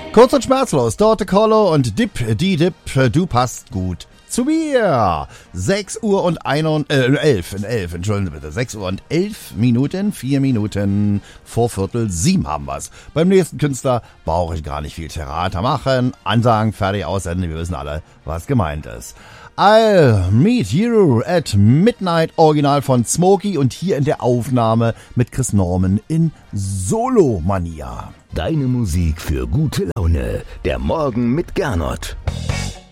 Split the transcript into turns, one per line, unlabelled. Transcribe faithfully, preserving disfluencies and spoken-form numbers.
Kurz und schmerzlos, Dorte Collo und Dip, die Dip, du passt gut zu mir. sechs Uhr und ein, äh, elf, elf, entschuldigen Sie bitte, sechs Uhr und elf Minuten, vier Minuten vor Viertel sieben haben wir's. Beim nächsten Künstler brauche ich gar nicht viel Theater machen, Ansagen, fertig, aussenden, wir wissen alle, was gemeint ist. I'll Meet You at Midnight, Original von Smokey und hier in der Aufnahme mit Chris Norman in Solo-Mania.
Deine Musik für gute Laune, der Morgen mit Gernot.